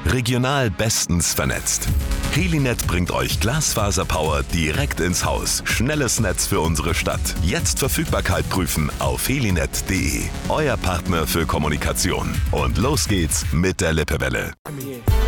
Regional bestens vernetzt. Helinet bringt euch Glasfaserpower direkt ins Haus. Schnelles Netz für unsere Stadt. Jetzt Verfügbarkeit prüfen auf helinet.de. Euer Partner für Kommunikation. Und los geht's mit der Lippewelle.